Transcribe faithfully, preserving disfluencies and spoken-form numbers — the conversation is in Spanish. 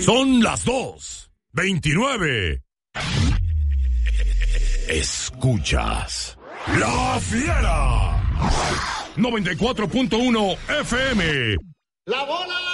Son las dos veintinueve. Escuchas La Fiera noventa y cuatro punto uno F M. ¡La bola!